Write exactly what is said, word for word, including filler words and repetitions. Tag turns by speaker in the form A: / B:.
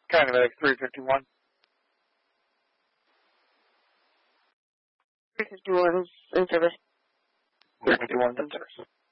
A: County Medic three fifty-one.
B: three fifty-one is in service.
A: three fifty-one is in service.